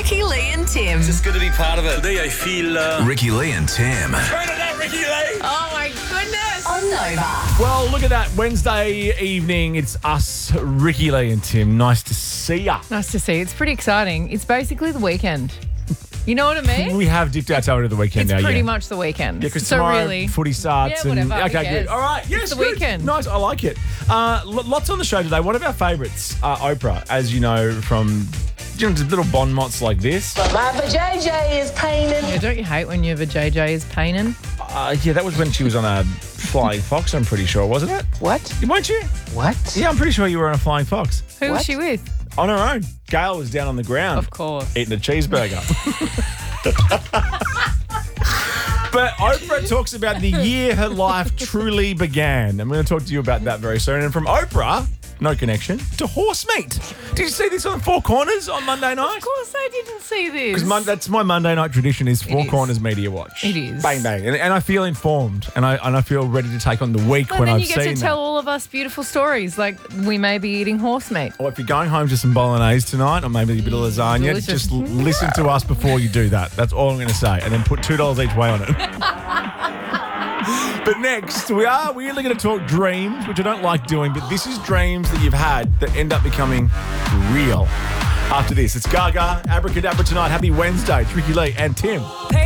Ricky Lee and Tim. Just good to be part of it. Today I feel... Ricky Lee and Tim. Turn it up, Ricky Lee! Oh my goodness. On Nova. Well, look at that. Wednesday evening, it's us, Ricky Lee and Tim. Nice to see ya. Nice to see you. It's pretty exciting. It's basically the weekend. You know what I mean? We have dipped our toe into the weekend It's now, pretty yeah. much the weekend. Yeah, because so tomorrow really, footy starts. Yeah, whatever, who Okay, cares? good. All right. Yes, It's the good. weekend. Nice. I like it. Lots on the show today. One of our favourites, Oprah, as you know from just little bon mots like this. My vajayjay is painting. Yeah, don't you hate when your vajayjay is painting? Yeah, that was when she was on a Flying Fox, I'm pretty sure, wasn't it? What? Weren't you? What? Yeah, I'm pretty sure you were on a Flying Fox. Who was she with? On her own. Gail was down on the ground. Of course. Eating a cheeseburger. But Oprah talks about the year her life truly began. I'm going to talk to you about that very soon. And from Oprah, no connection, to horse meat. Did you see this on Four Corners on Monday night? Of course I didn't see this. Because that's my Monday night tradition is Four is. Corners Media Watch. It is. Bang, bang. And I feel informed and I feel ready to take on the week And when then I've you get seen to tell all of us beautiful stories, like we may be eating horse meat. Or if you're going home to some bolognese tonight or maybe a bit of lasagna, delicious. just listen to us before you do that. That's all I'm going to say. And then put $2 each way on it. But next, we're really going to talk dreams, which I don't like doing, but this is dreams that you've had that end up becoming real. After this, it's Gaga, Abracadabra tonight. Happy Wednesday. It's Ricky Lee and Tim.